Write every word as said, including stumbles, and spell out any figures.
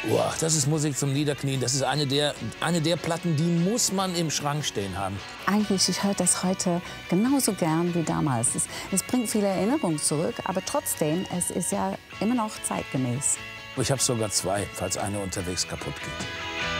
Boah, das ist Musik zum Niederknien. Das ist eine der, eine der Platten, die muss man im Schrank stehen haben. Eigentlich, ich höre das heute genauso gern wie damals. Es, es bringt viele Erinnerungen zurück, aber trotzdem, es ist ja immer noch zeitgemäß. Ich habe sogar zwei, falls eine unterwegs kaputt geht.